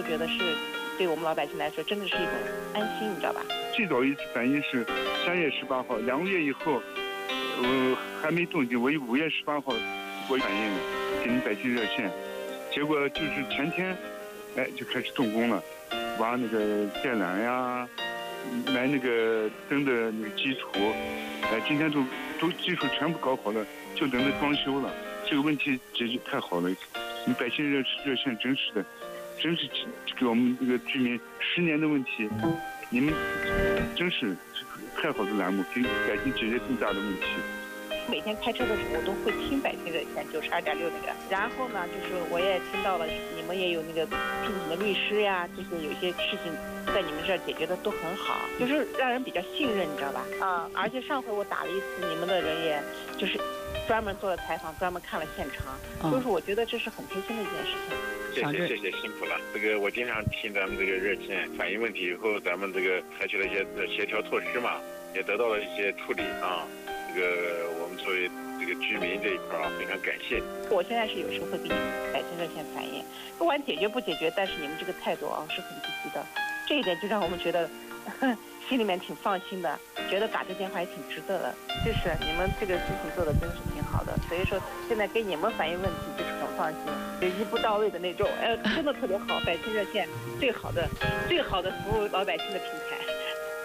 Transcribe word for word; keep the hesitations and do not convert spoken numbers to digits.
都觉得是对我们老百姓来说，真的是一种安心，你知道吧？ 最早一次反应是三月十八号，两个月以后，我还没动静，我五月十八号我反应给你们百姓热线，结果就是前天，哎就开始动工了，挖那个电缆呀，埋那个灯的那个基础，哎今天都都基础全部搞好了，就等着装修了。这个问题解决太好了，你百姓热热线真是的，真是给我们这个居民十年的问题，你们真是太好的栏目，给百姓解决更大的问题。 每天开车的时候，我都会听百姓热线九十二点六那个，然后呢，就是我也听到了你们也有那个聘请的律师呀，这些有些事情在你们这儿解决的都很好，就是让人比较信任，你知道吧？啊，而且上回我打了一次，你们的人也就是专门做了采访，专门看了现场，嗯、就是我觉得这是很贴心的一件事情。 谢谢谢谢，辛苦了。这个我经常听咱们这个热线反映问题以后，咱们这个采取了一些协调措施嘛，也得到了一些处理啊。这个我们作为这个居民这一块啊，非常感谢。 我现在是有时候会给你们百姓热线反映，不管解决不解决，但是你们这个态度啊是很积极的，这一点就让我们觉得呵心里面挺放心的，觉得打这电话也挺值得的。就是你们这个事情做的真是挺好的，所以说现在给你们反映问题就是很放心，就一步到位的那种，哎，真的特别好。百姓热线最好的、最好的服务老百姓的平台。